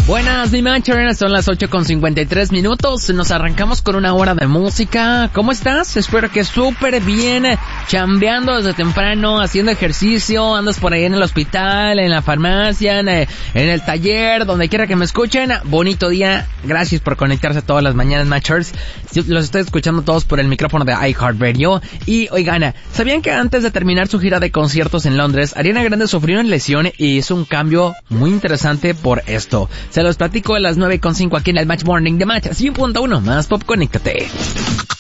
Buenas, mi Matchers, son las 8:53. Nos arrancamos con una hora de música. ¿Cómo estás? Espero que súper bien, chambeando desde temprano, haciendo ejercicio, andas por ahí en el hospital, en la farmacia, en el taller, donde quiera que me escuchen. Bonito día, gracias por conectarse todas las mañanas, Matchers. Los estoy escuchando todos por el micrófono de iHeartRadio. Y oigan, ¿sabían que antes de terminar su gira de conciertos en Londres, Ariana Grande sufrió una lesión y hizo un cambio muy interesante por esto? Se los platico a las 9:05 aquí en el Match Morning de Match 100.1 más pop, conéctate.